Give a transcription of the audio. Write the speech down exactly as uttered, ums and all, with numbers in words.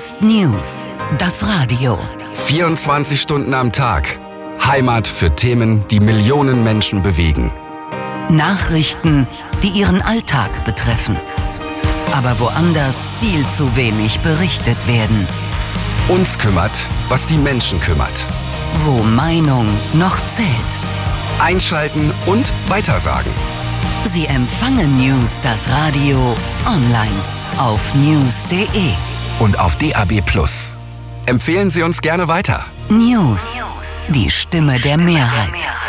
Just News. Das Radio. vierundzwanzig Stunden am Tag. Heimat für Themen, die Millionen Menschen bewegen. Nachrichten, die ihren Alltag betreffen. Aber woanders viel zu wenig berichtet werden. Uns kümmert, was die Menschen kümmert. Wo Meinung noch zählt. Einschalten und weitersagen. Sie empfangen News das Radio online auf news punkt de und auf D A B plus. Empfehlen Sie uns gerne weiter. News, die Stimme der Mehrheit.